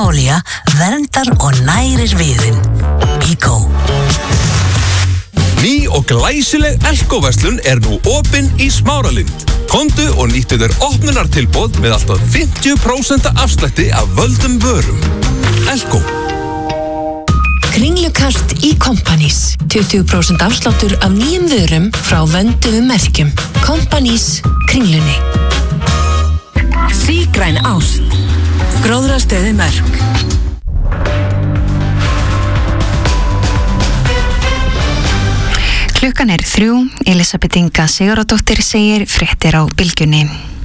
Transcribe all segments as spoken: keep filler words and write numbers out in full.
Olía verndar og nærir viðinn. Eco. Ný og glæsileg Elko-verslun er nú opin í Smáralind. Komdu og nýttu þér opnunartilboð með allt að fimmtíu prósent afslætti af völdum vörum. Elko. Kringlukast í Kompanís. tuttugu prósent afsláttur af nýjum vörum frá vönduðum merkjum. Kompanís Kringlunni. Sígræn ást. Gróðrastöði Mörk. Klukkan er þrjú, Elisabeth Inga Sigurðardóttir segir fréttir á Bylgjunni.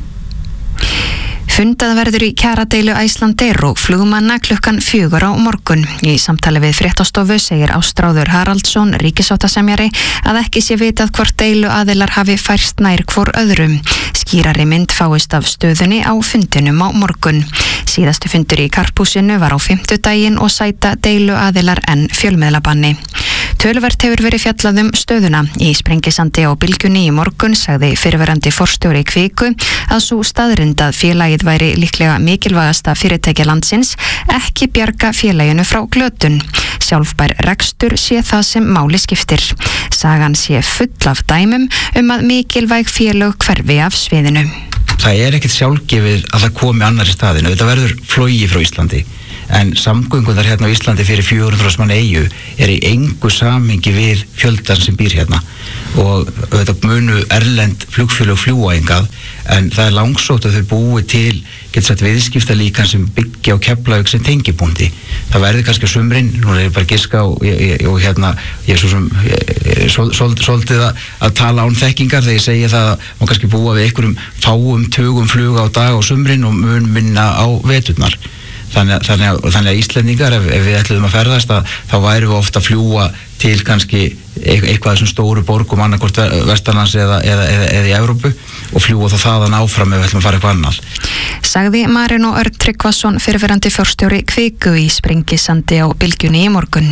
Fundað verður í kjaradeilu Icelandair og flugmanna klukkan fjögur á morgun. Í samtali við fréttastofu segir Ástráður Haraldsson, ríkissáttasemjari, að ekki sé vitað hvort deilu aðilar hafi færst nær hvor öðrum. Skýrari mynd fáist af stöðunni á fundinum á morgun. Síðastu fundur í Karphúsinu var á fimmtudaginn og sæta deilu aðilar en fjölmiðlabanni. Töluvert hefur verið fjallað um stöðuna. Í Sprengisandi á Bylgjunni í morgun sagði fyrrverandi forstjóri Kviku að sú staðrind að félagið væri líklega mikilvægasta fyrirtækja landsins ekki bjarga félaginu frá glötun. Sjálfbær rekstur sé það sem máli skiptir. Sagan sé full af dæmum um að mikilvæg félög hverfi af sviðinu. Það er ekkert sjálfgefið að það komi annar í staðinu. Þetta verður flogi frá Íslandi. En samgöngunar hérna á Íslandi fyrir fjögur hundruð manna eyju er í engu samhengi við fjöldan sem býr hérna og þetta munu erlend flugfélög fljúga hingað en það er langsótt að þau búi til getur sagt viðskiptalíkan sem byggja á Keflavík sem tengibúndi. Það verður kannski sumrin, núna er ég bara giska og, og, og hérna ég er svo sem svolítið að tala án þekkingar þegar ég segja það að maður kannski búa við einhverjum fáum tugum fluga á dag á sumrin og mun minna á veturnar. Þannig, þannig, að, þannig að Íslendingar, ef, ef við ætluðum að ferðast, að, þá værum við ofta að fljúa til kannski eitthvað þessum stóru borgum annarkvort vestanlands eða, eða, eða, eða í Evrópu og fljúa þá þaðan áfram ef við ætlum að fara eitthvað annað. Sagði Marinó Örn Tryggvason, fyrrverandi forstjóri Kviku í Sprengisandi á Bylgjunni í morgun.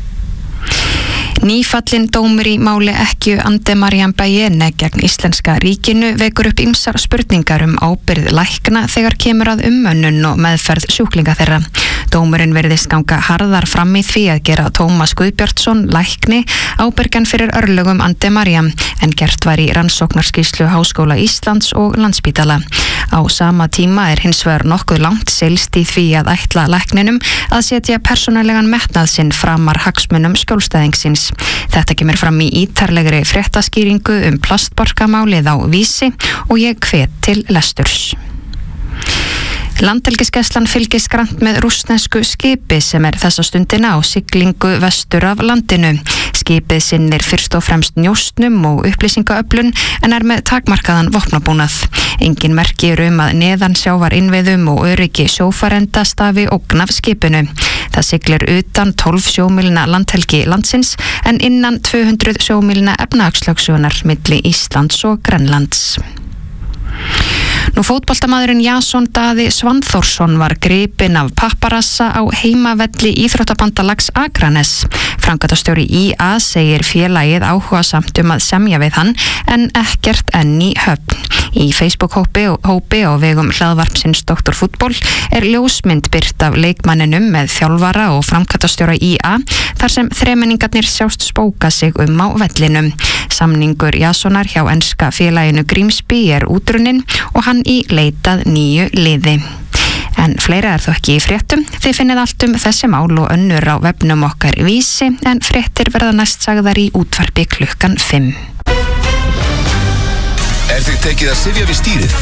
Nýfallin dómur í máli Ekkju Andemariam Bayene gegn íslenska ríkinu vekur upp ýmsar spurningar um ábyrgð lækna þegar kemur að umönnun og meðferð sjúklinga þeirra. Dómurinn virðist ganga harðar fram í því að gera Tómas Guðbjartsson lækni ábyrgan fyrir örlögum Andemariam en gert var í rannsóknarskýrslu Háskóla Íslands og Landspítala. Á sama tíma er hins vegar nokkuð langt seilst í því að ætla lækninum að setja persónulegan metnað sinn framar hagsmunum skjólstæðingsins. Þetta kemur fram í ítarlegri fréttaskýringu um plastborkamálið á Vísi og ég hvet til lesturs. Landhelgisgæslan fylgist grannt með rússnesku skipi sem er þessa stundina á siglingu vestur af landinu. Skipið sinnir fyrst og fremst njósnum og upplýsingaöflun en er með takmarkaðan vopnabúnað. Engin merki eru um að neðan sjávar innviðum og öryggi sjófarenda stafi ógn af skipinu. Það siglir utan tólf sjómílna landhelgi landsins en innan tvö hundruð sjómílna efnahagslögsögunar milli Íslands og Grænlands. Nú fótboltamaðurinn Jason Daði Svanþórsson var gripinn af papparassa á heimavelli íþróttabandalags Akranes. Framkvæmdastjóri í a segir félagið áhugasamt um að semja við hann en ekkert enn í höfn. Í Facebook-hópi hópi á vegum hlaðvarpsins doktor Fútból er ljósmynd birt af leikmanninum með þjálfara og framkvæmdastjóra í a þar sem þremenningarnir sjást spóka sig um á vellinum. Samningur Jasonar hjá enska félaginu Grímsby er útrunnin og hann í leitað nýju liði. En fleira er þó ekki í fréttum. Þið finnið allt um þessi mál og önnur á vefnum okkar Vísi en fréttir verða næst sagðar í útvarpi klukkan fimm. Er þið tekið að syfja við stýrið?